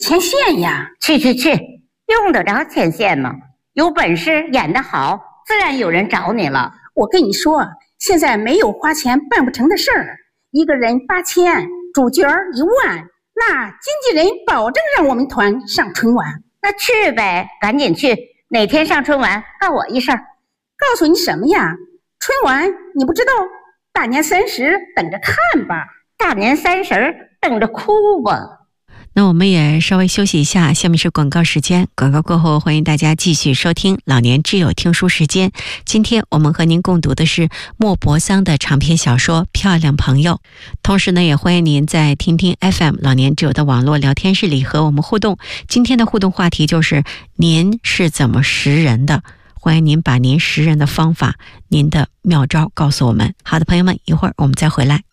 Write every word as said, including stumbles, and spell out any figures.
牵线呀？ 去去去，用得着牵线吗？有本事演得好，自然有人找你了。 我跟你说，现在没有花钱办不成的事儿。一个人八千，主角一万，那经纪人保证让我们团上春晚。 那去呗，赶紧去。哪天上春晚，告我一声。 告诉你什么呀？春晚你不知道，大年三十等着看吧。 大年三十等着哭吧。 那我们也稍微休息一下，下面是广告时间。广告过后，欢迎大家继续收听老年之友听书时间。今天我们和您共读的是莫泊桑的长篇小说《漂亮朋友》，同时呢，也欢迎您在听听 F M 老年之友的网络聊天室里和我们互动。今天的互动话题就是您是怎么识人的？欢迎您把您识人的方法、您的妙招告诉我们。好的，朋友们，一会儿我们再回来。